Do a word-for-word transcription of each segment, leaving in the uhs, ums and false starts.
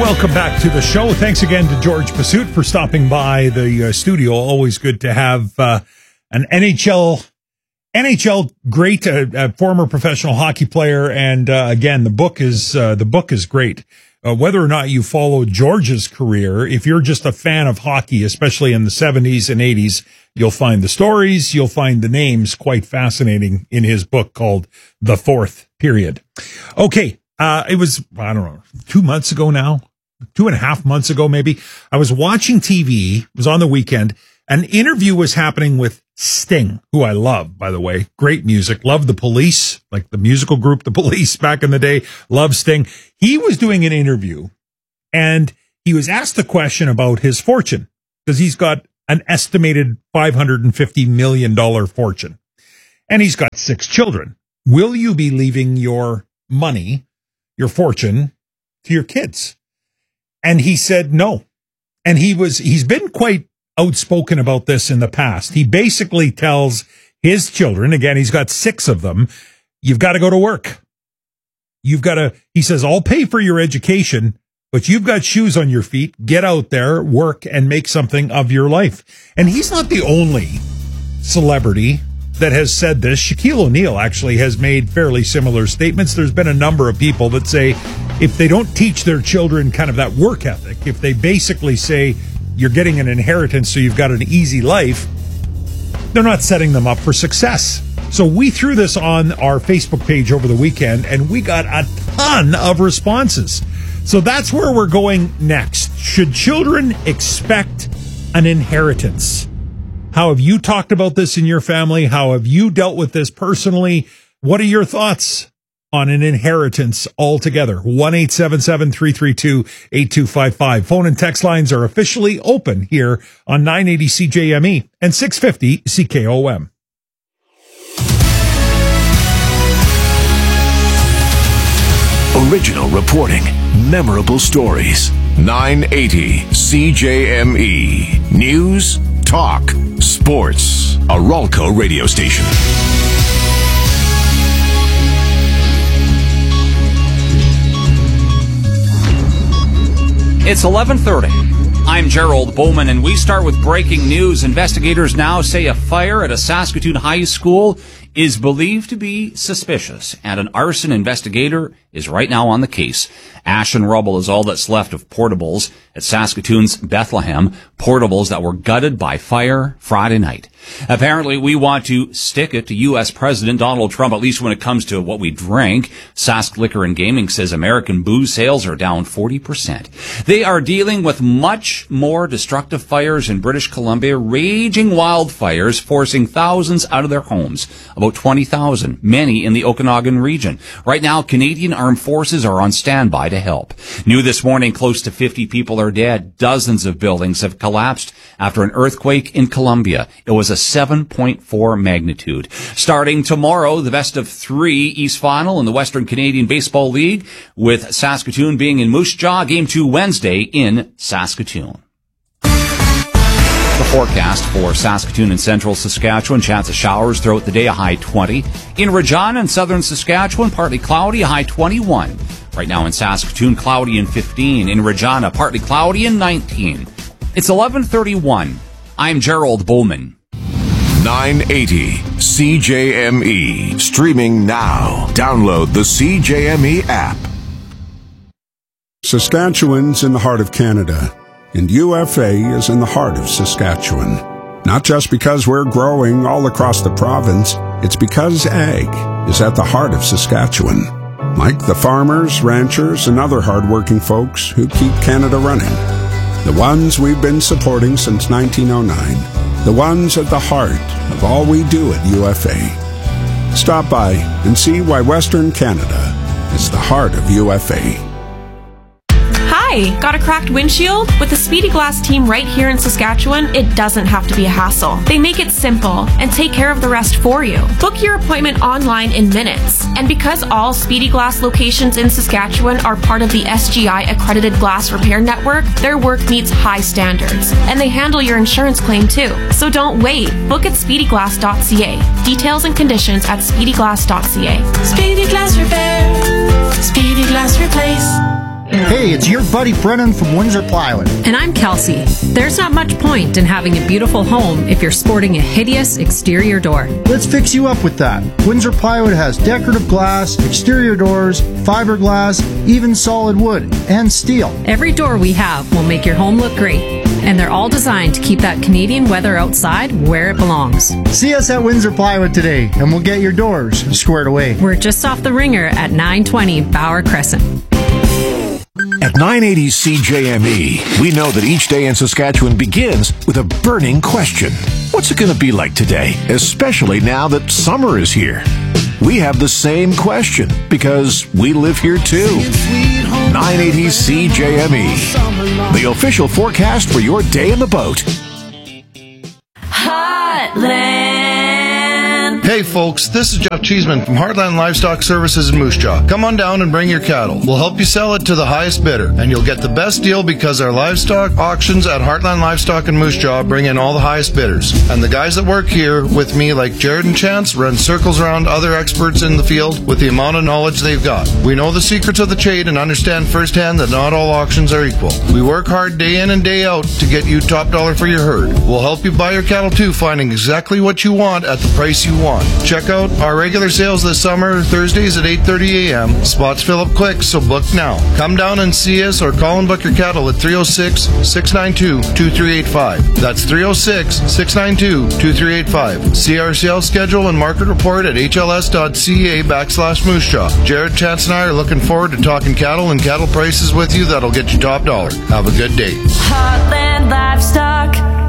Welcome back to the show. Thanks again to George Pursuit for stopping by the uh, studio. Always good to have uh, an N H L N H L great, uh, uh, former professional hockey player, and uh, again, the book is uh, the book is great. Uh, whether or not you follow George's career, if you're just a fan of hockey, especially in the seventies and eighties, you'll find the stories, you'll find the names quite fascinating in his book called The Fourth Period. Okay, uh, it was, I don't know, two months ago now, two and a half months ago maybe, I was watching T V, it was on the weekend, an interview was happening with Sting, who I love, by the way. Great music. Love the Police, like the musical group, the Police back in the day. Love Sting. He was doing an interview and he was asked a question about his fortune because he's got an estimated five hundred fifty million dollars fortune and he's got six children. Will you be leaving your money, your fortune, to your kids? And he said no. And he was, he's been quite outspoken about this in the past. He basically tells his children, again, he's got six of them, you've got to go to work. You've got to, he says, I'll pay for your education, but you've got shoes on your feet. Get out there, work, and make something of your life. And he's not the only celebrity that has said this. Shaquille O'Neal actually has made fairly similar statements. There's been a number of people that say if they don't teach their children kind of that work ethic, if they basically say, you're getting an inheritance, so you've got an easy life, they're not setting them up for success. So we threw this on our Facebook page over the weekend, and we got a ton of responses. So that's where we're going next. Should children expect an inheritance? How have you talked about this in your family? How have you dealt with this personally? What are your thoughts on an inheritance altogether? one eight seven seven, three three two, eight two five five. Phone and text lines are officially open here on nine eighty C J M E and six fifty C K O M. Original reporting, memorable stories. nine eighty C J M E. News, talk, sports. A Ralco radio station. It's eleven thirty. I'm Gerald Bowman, and we start with breaking news. Investigators now say a fire at a Saskatoon high school is believed to be suspicious, and an arson investigator is right now on the case. Ash and rubble is all that's left of portables at Saskatoon's Bethlehem, portables that were gutted by fire Friday night. Apparently, we want to stick it to U S President Donald Trump, at least when it comes to what we drink. Sask Liquor and Gaming says American booze sales are down forty percent. They are dealing with much more destructive fires in British Columbia, raging wildfires, forcing thousands out of their homes. About twenty thousand, many in the Okanagan region. Right now, Canadian Armed Forces are on standby to help. New this morning, close to fifty people are dead. Dozens of buildings have collapsed after an earthquake in Colombia. It was a seven point four magnitude. Starting tomorrow, the best of three East Final in the Western Canadian Baseball League, with Saskatoon being in Moose Jaw. Game two Wednesday in Saskatoon. The forecast for Saskatoon and central Saskatchewan, chance of showers throughout the day, a high twenty. In Regina and southern Saskatchewan, partly cloudy, a high twenty-one. Right now in Saskatoon, cloudy and fifteen. In Regina, partly cloudy and nineteen. It's eleven thirty-one. I'm Gerald Bowman. nine eighty C J M E. Streaming now. Download the C J M E app. Saskatchewan's in the heart of Canada, and U F A is in the heart of Saskatchewan. Not just because we're growing all across the province, it's because ag is at the heart of Saskatchewan. Like the farmers, ranchers, and other hardworking folks who keep Canada running. The ones we've been supporting since nineteen oh nine. The ones at the heart of all we do at U F A. Stop by and see why Western Canada is the heart of U F A. Hi, got a cracked windshield? With the Speedy Glass team right here in Saskatchewan, it doesn't have to be a hassle. They make it simple and take care of the rest for you. Book your appointment online in minutes. And because all Speedy Glass locations in Saskatchewan are part of the S G I accredited glass repair network, their work meets high standards. And they handle your insurance claim too. So don't wait. Book at speedy glass dot c a. Details and conditions at speedy glass dot c a. Speedy Glass Repair. Speedy Glass Replace. Hey, it's your buddy Brennan from Windsor Plywood. And I'm Kelsey. There's not much point in having a beautiful home if you're sporting a hideous exterior door. Let's fix you up with that. Windsor Plywood has decorative glass, exterior doors, fiberglass, even solid wood, and steel. Every door we have will make your home look great, and they're all designed to keep that Canadian weather outside where it belongs. See us at Windsor Plywood today, and we'll get your doors squared away. We're just off the Ringer at nine twenty Bauer Crescent. At nine eighty C J M E, we know that each day in Saskatchewan begins with a burning question. What's it going to be like today, especially now that summer is here? We have the same question because we live here too. nine eighty C J M E, the official forecast for your day in the boat. Heartland. Hey folks, this is Jeff Cheeseman from Heartland Livestock Services in Moose Jaw. Come on down and bring your cattle. We'll help you sell it to the highest bidder, and you'll get the best deal because our livestock auctions at Heartland Livestock in Moose Jaw bring in all the highest bidders. And the guys that work here with me, like Jared and Chance, run circles around other experts in the field with the amount of knowledge they've got. We know the secrets of the trade and understand firsthand that not all auctions are equal. We work hard day in and day out to get you top dollar for your herd. We'll help you buy your cattle too, finding exactly what you want at the price you want. Check out our regular sales this summer, Thursdays at eight thirty a.m. Spots fill up quick, so book now. Come down and see us or call and book your cattle at three oh six, six nine two, two three eight five. That's three oh six, six nine two, two three eight five. See our sales schedule and market report at hls.ca backslash Moose Jaw. Jared, Chance, and I are looking forward to talking cattle and cattle prices with you that'll get you top dollar. Have a good day. Heartland Livestock.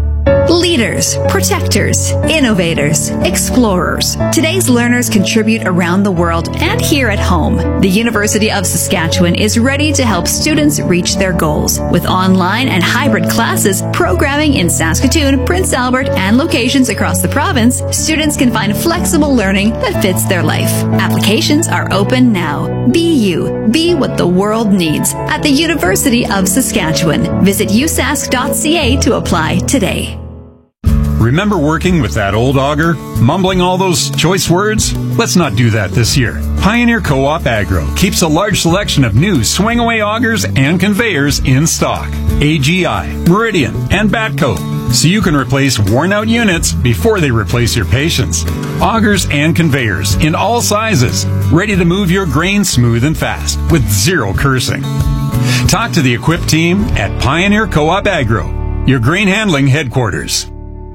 Leaders, protectors, innovators, explorers. Today's learners contribute around the world and here at home. The University of Saskatchewan is ready to help students reach their goals. With online and hybrid classes, programming in Saskatoon, Prince Albert, and locations across the province, students can find flexible learning that fits their life. Applications are open now. Be you. Be what the world needs at the University of Saskatchewan. Visit u sask dot c a to apply today. Remember working with that old auger? Mumbling all those choice words? Let's not do that this year. Pioneer Co-op Agro keeps a large selection of new swing-away augers and conveyors in stock. A G I, Meridian, and Batco. So you can replace worn-out units before they replace your patience. Augers and conveyors in all sizes, ready to move your grain smooth and fast with zero cursing. Talk to the equipped team at Pioneer Co-op Agro, your grain handling headquarters.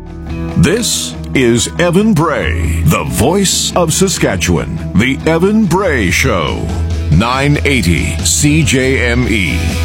This is Evan Bray, the voice of Saskatchewan. The Evan Bray Show. nine eighty C J M E.